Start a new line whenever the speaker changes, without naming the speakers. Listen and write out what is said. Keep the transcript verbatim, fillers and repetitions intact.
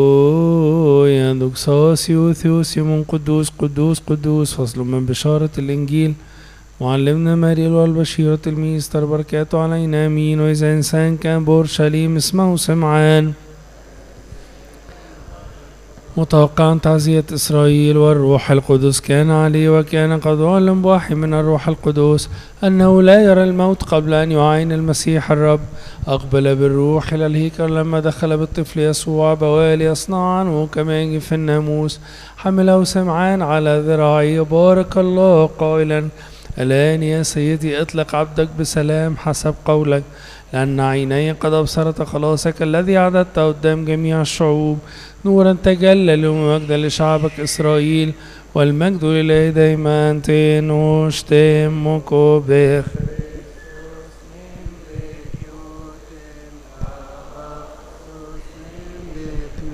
يا دوكساسيو ثيوسيوم قدوس قدوس قدوس. فصل من بشارة الإنجيل. معلمنا ماريل والبشير تلميذ تر بركاته علينا آمين. وإذا إنسان كان بأورشليم اسمه سمعان متوقعا تعزية إسرائيل والروح القدس كان عليه، وكان قد علم بوحي من الروح القدس أنه لا يرى الموت قبل أن يعاين المسيح الرب. أقبل بالروح إلى الهيكل لما دخل بالطفل يسوع بوالي يصنع عنه كما يجب في الناموس. حمله سمعان على ذراعيه بارك الله قائلا: الآن يا سيدي اطلق عبدك بسلام حسب قولك، لأن عيني قد أبصرت خلاصك الذي أعددته قدام جميع الشعوب، نورا تجلى ومجدا لشعبك إسرائيل، والمجد لله دائما تنوش تم كوبير.